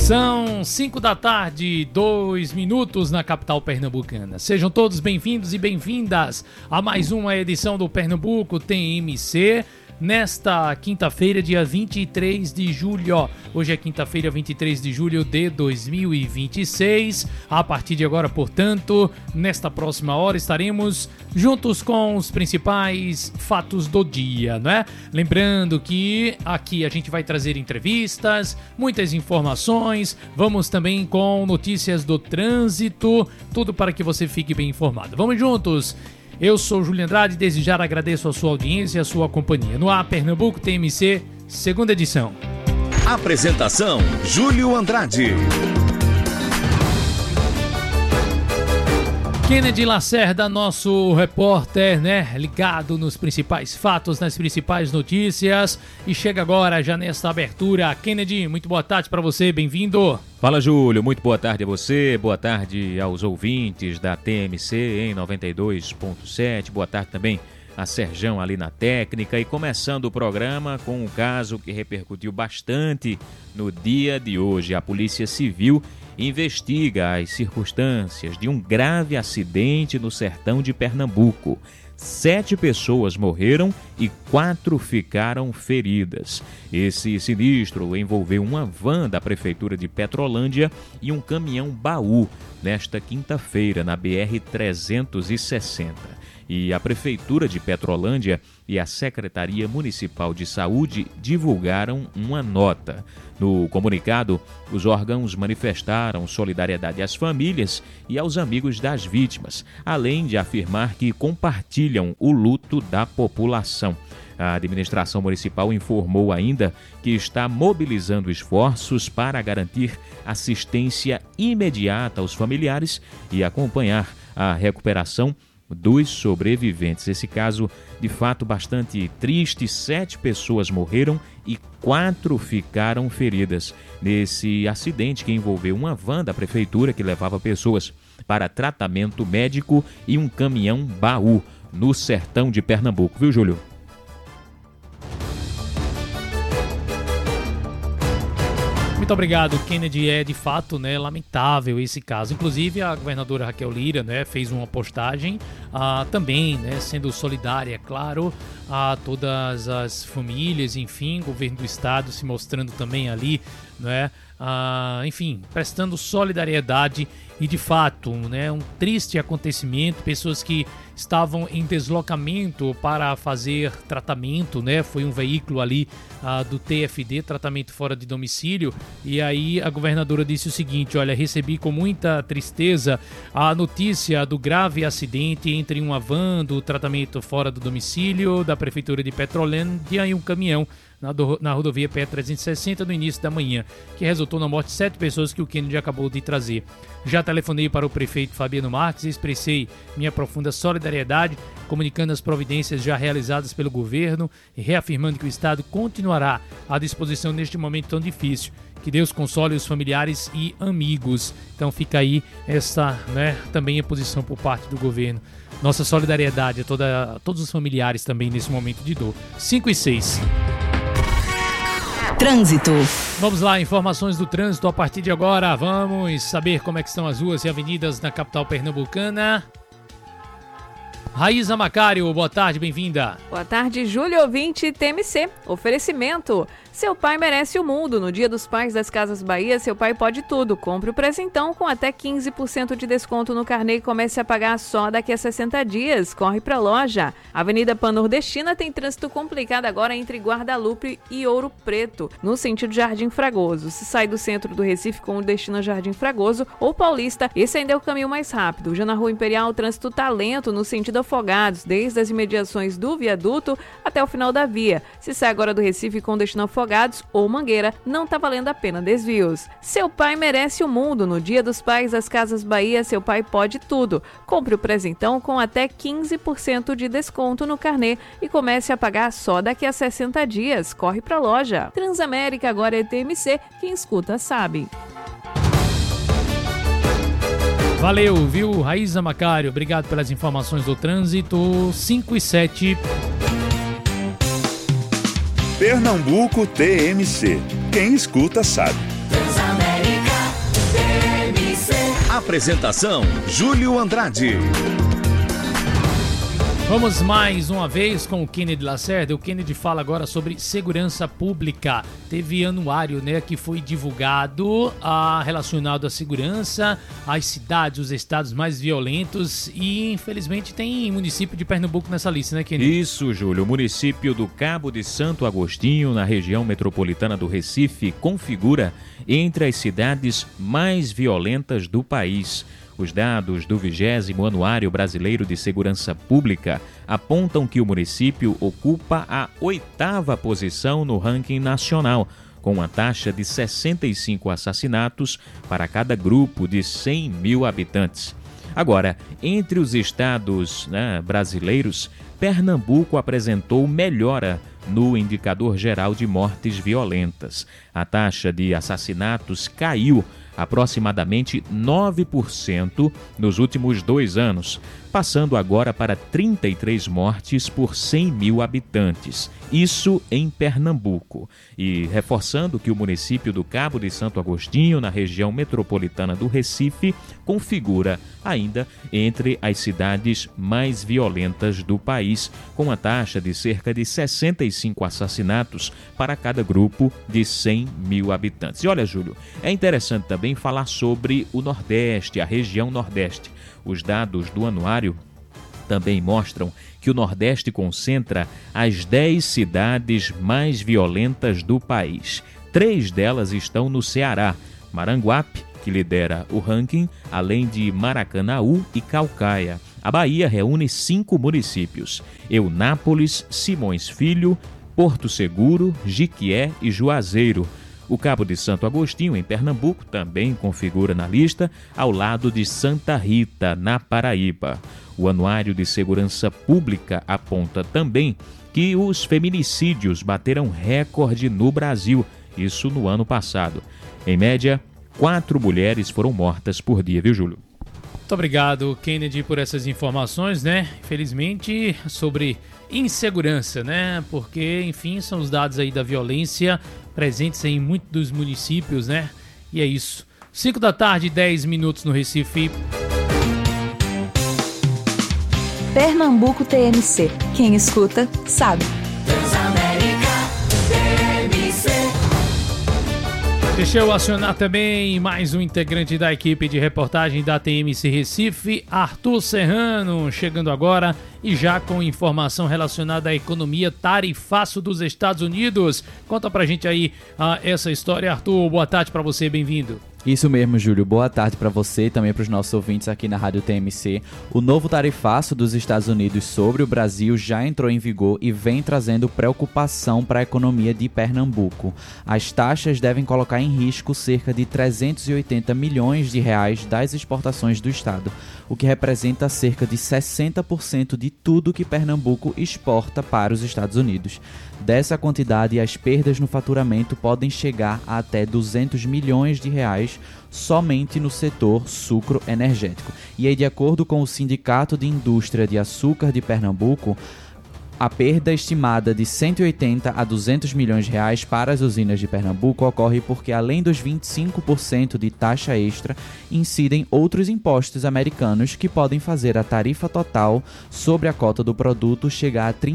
São 5 da tarde, 2 minutos na capital pernambucana. Sejam todos bem-vindos e bem-vindas a mais uma edição do Pernambuco TMC. Nesta quinta-feira, dia 23 de julho, hoje é quinta-feira, 23 de julho de 2026. A partir de agora, portanto, nesta próxima hora estaremos juntos com os principais fatos do dia, né? Lembrando que aqui a gente vai trazer entrevistas, muitas informações, vamos também com notícias do trânsito, tudo para que você fique bem informado. Vamos juntos! Eu sou Júlio Andrade e desde já agradeço a sua audiência e a sua companhia. No ar, Pernambuco TMC, segunda edição. Apresentação, Júlio Andrade. Kennedy Lacerda, nosso repórter, né, ligado nos principais fatos, nas principais notícias. E chega agora, já nesta abertura. Kennedy, muito boa tarde para você, bem-vindo. Fala, Júlio, muito boa tarde a você, boa tarde aos ouvintes da TMC em 92.7, boa tarde também a Serjão ali na técnica. E começando o programa com um caso que repercutiu bastante no dia de hoje. A Polícia Civil investiga as circunstâncias de um grave acidente no sertão de Pernambuco. 7 pessoas morreram e 4 ficaram feridas. Esse sinistro envolveu uma van da Prefeitura de Petrolândia e um caminhão-baú nesta quinta-feira na BR-360. E a Prefeitura de Petrolândia e a Secretaria Municipal de Saúde divulgaram uma nota. No comunicado, os órgãos manifestaram solidariedade às famílias e aos amigos das vítimas, além de afirmar que compartilham o luto da população. A administração municipal informou ainda que está mobilizando esforços para garantir assistência imediata aos familiares e acompanhar a recuperação dos sobreviventes. Esse caso, de fato, bastante triste. 7 pessoas morreram e 4 ficaram feridas nesse acidente que envolveu uma van da prefeitura que levava pessoas para tratamento médico e um caminhão-baú no sertão de Pernambuco, viu, Júlio? Muito obrigado, Kennedy. É de fato, né, lamentável esse caso. Inclusive a governadora Raquel Lira, né, fez uma postagem também, né, sendo solidária, claro, a todas as famílias, enfim, governo do estado se mostrando também ali, né, enfim, prestando solidariedade. E de fato, né, um triste acontecimento, pessoas que estavam em deslocamento para fazer tratamento, né, foi um veículo ali do TFD, tratamento fora de domicílio, e aí a governadora disse o seguinte: olha, recebi com muita tristeza a notícia do grave acidente entre uma van do tratamento fora do domicílio da Prefeitura de Petrolândia e um caminhão na rodovia PR-360 no início da manhã, que resultou na morte de 7 pessoas que o Kennedy acabou de trazer. Já telefonei para o prefeito Fabiano Marques e expressei minha profunda solidariedade, comunicando as providências já realizadas pelo governo e reafirmando que o Estado continuará à disposição neste momento tão difícil. Que Deus console os familiares e amigos. Então fica aí essa, né, também a posição por parte do governo. Nossa solidariedade a todos os familiares também nesse momento de dor. 5 e 6. Trânsito. Vamos lá, informações do trânsito a partir de agora. Vamos saber como é que estão as ruas e avenidas na capital pernambucana. Raíza Macário, boa tarde, bem-vinda. Boa tarde, Júlio, ouvinte TMC. Oferecimento. Seu pai merece o mundo. No Dia dos Pais das Casas Bahia, seu pai pode tudo. Compre o presentão com até 15% de desconto no carnê e comece a pagar só daqui a 60 dias. Corre pra loja. Avenida Pan-Nordestina tem trânsito complicado agora entre Guadalupe e Ouro Preto, no sentido Jardim Fragoso. Se sai do centro do Recife com o destino Jardim Fragoso ou Paulista, esse ainda é o caminho mais rápido. Já na Rua Imperial, o trânsito tá lento no sentido Afogados, desde as imediações do viaduto até o final da via. Se sai agora do Recife com destino Afogados ou Mangueira, não tá valendo a pena desvios. Seu pai merece o mundo. No Dia dos Pais das Casas Bahia, seu pai pode tudo. Compre o presentão com até 15% de desconto no carnê e comece a pagar só daqui a 60 dias. Corre pra loja. Transamérica agora é TMC, quem escuta sabe. Valeu, viu, Raíza Macário? Obrigado pelas informações do trânsito. 5 e 7. Pernambuco TMC. Quem escuta sabe. Transamérica. Apresentação, Júlio Andrade. Vamos mais uma vez com o Kennedy Lacerda. O Kennedy fala agora sobre segurança pública. Teve anuário, né, que foi divulgado relacionado à segurança, às cidades, os estados mais violentos e, infelizmente, tem município de Pernambuco nessa lista, né, Kennedy? Isso, Júlio. O município do Cabo de Santo Agostinho, na região metropolitana do Recife, configura entre as cidades mais violentas do país. Os dados do 20º Anuário Brasileiro de Segurança Pública apontam que o município ocupa a 8ª posição no ranking nacional, com uma taxa de 65 assassinatos para cada grupo de 100 mil habitantes. Agora, entre os estados brasileiros, Pernambuco apresentou melhora no indicador geral de mortes violentas. A taxa de assassinatos caiu aproximadamente 9% nos últimos 2 anos, passando agora para 33 mortes por 100 mil habitantes. Isso em Pernambuco. E reforçando que o município do Cabo de Santo Agostinho, na região metropolitana do Recife, configura ainda entre as cidades mais violentas do país, com a taxa de cerca de 65 assassinatos para cada grupo de 100 mil habitantes. E olha, Júlio, é interessante também falar sobre o Nordeste, a região Nordeste. Os dados do anuário também mostram que o Nordeste concentra as 10 cidades mais violentas do país. 3 delas estão no Ceará: Maranguape, que lidera o ranking, além de Maracanaú e Caucaia. A Bahia reúne 5 municípios: Eunápolis, Simões Filho, Porto Seguro, Jiquié e Juazeiro. O Cabo de Santo Agostinho, em Pernambuco, também configura na lista, ao lado de Santa Rita, na Paraíba. O Anuário de Segurança Pública aponta também que os feminicídios bateram recorde no Brasil, isso no ano passado. Em média, 4 mulheres foram mortas por dia, viu, Júlio? Muito obrigado, Kennedy, por essas informações, né? Infelizmente, sobre insegurança, né? Porque, enfim, são os dados aí da violência presentes em muitos dos municípios, né? E é isso. 5 da tarde, 10 minutos no Recife. Pernambuco TMC. Quem escuta, sabe. Deixa eu acionar também mais um integrante da equipe de reportagem da TMC Recife, Arthur Serrano, chegando agora e já com informação relacionada à economia tarifaço dos Estados Unidos. Conta pra gente aí essa história, Arthur. Boa tarde pra você, bem-vindo. Isso mesmo, Júlio. Boa tarde para você e também para os nossos ouvintes aqui na Rádio TMC. O novo tarifaço dos Estados Unidos sobre o Brasil já entrou em vigor e vem trazendo preocupação para a economia de Pernambuco. As taxas devem colocar em risco cerca de 380 milhões de reais das exportações do estado, o que representa cerca de 60% de tudo que Pernambuco exporta para os Estados Unidos. Dessa quantidade, as perdas no faturamento podem chegar a até 200 milhões de reais somente no setor sucroenergético. E aí, de acordo com o Sindicato de Indústria de Açúcar de Pernambuco, a perda estimada de 180 a 200 milhões de reais para as usinas de Pernambuco ocorre porque, além dos 25% de taxa extra, incidem outros impostos americanos que podem fazer a tarifa total sobre a cota do produto chegar a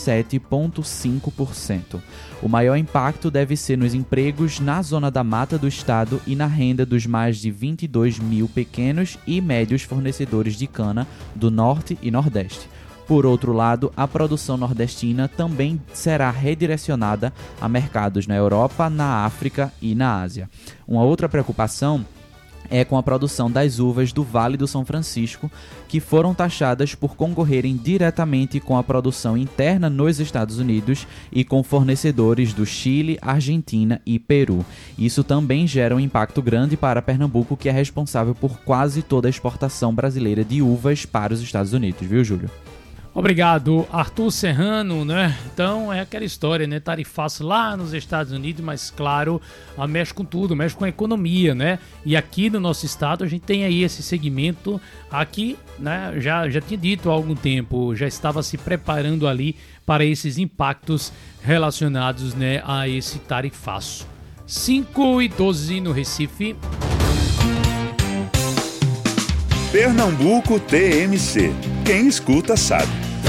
37,5%. O maior impacto deve ser nos empregos na zona da mata do estado e na renda dos mais de 22 mil pequenos e médios fornecedores de cana do Norte e Nordeste. Por outro lado, a produção nordestina também será redirecionada a mercados na Europa, na África e na Ásia. Uma outra preocupação é com a produção das uvas do Vale do São Francisco, que foram taxadas por concorrerem diretamente com a produção interna nos Estados Unidos e com fornecedores do Chile, Argentina e Peru. Isso também gera um impacto grande para Pernambuco, que é responsável por quase toda a exportação brasileira de uvas para os Estados Unidos, viu, Júlio? Obrigado, Arthur Serrano, né? Então é aquela história, né? Tarifaço lá nos Estados Unidos, mas claro, mexe com tudo, mexe com a economia, né? E aqui no nosso estado a gente tem aí esse segmento aqui, né? Já tinha dito há algum tempo, já estava se preparando ali para esses impactos relacionados, né, a esse tarifaço. 5:12 no Recife. Pernambuco TMC. Quem escuta sabe.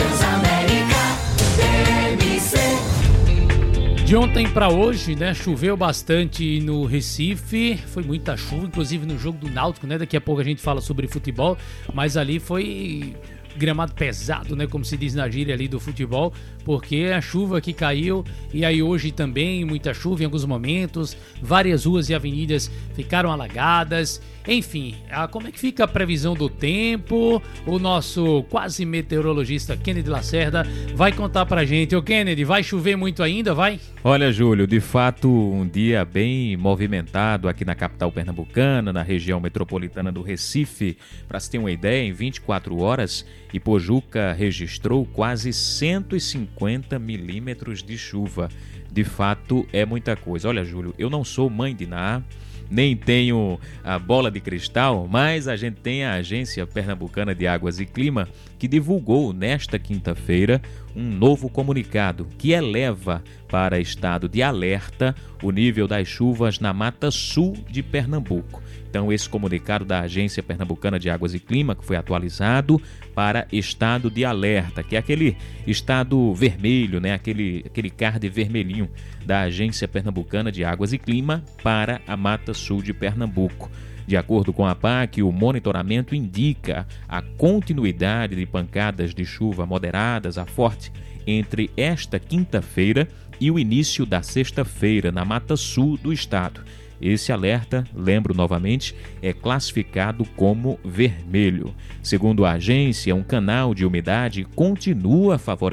De ontem para hoje, né, choveu bastante no Recife, foi muita chuva, inclusive no jogo do Náutico, né, daqui a pouco a gente fala sobre futebol, mas ali foi gramado pesado, né, como se diz na gíria ali do futebol, porque a chuva que caiu, e aí hoje também muita chuva em alguns momentos, várias ruas e avenidas ficaram alagadas, enfim, como é que fica a previsão do tempo? O nosso quase meteorologista Kennedy Lacerda vai contar pra gente. Ô Kennedy, vai chover muito ainda, vai? Olha, Júlio, de fato um dia bem movimentado aqui na capital pernambucana, na região metropolitana do Recife. Para se ter uma ideia, em 24 horas, Ipojuca registrou quase 150 milímetros de chuva. De fato, é muita coisa. Olha, Júlio, eu não sou mãe de Ná, nem tenho a bola de cristal, mas a gente tem a Agência Pernambucana de Águas e Clima, que divulgou nesta quinta-feira um novo comunicado que eleva para estado de alerta o nível das chuvas na Mata Sul de Pernambuco. Então, esse comunicado da Agência Pernambucana de Águas e Clima, que foi atualizado para estado de alerta, que é aquele estado vermelho, né? aquele card vermelhinho da Agência Pernambucana de Águas e Clima para a Mata Sul de Pernambuco. De acordo com a APAC, o monitoramento indica a continuidade de pancadas de chuva moderadas a forte entre esta quinta-feira e o início da sexta-feira na Mata Sul do estado. Esse alerta, lembro novamente, é classificado como vermelho. Segundo a agência, um canal de umidade continua favorecendo